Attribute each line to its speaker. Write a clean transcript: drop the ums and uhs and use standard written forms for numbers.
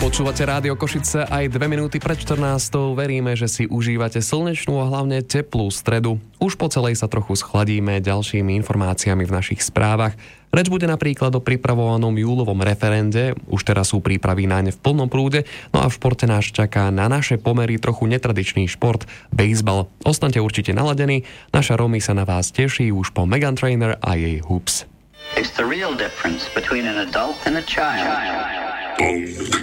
Speaker 1: Počúvate Rádio Košice aj 2 minúty pred 14. Veríme, že si užívate slnečnú a hlavne teplú stredu. Už po celej sa trochu schladíme ďalšími informáciami v našich správach. Reč bude napríklad o pripravovanom júlovom referende. Už teraz sú prípravy naň v plnom prúde. No a v športe nás čaká na naše pomery trochu netradičný šport, bejzbal. Ostaňte určite naladení. Naša Romy sa na vás teší už po Meghan Trainor a jej Hoops.
Speaker 2: It's the real difference between an adult and a child.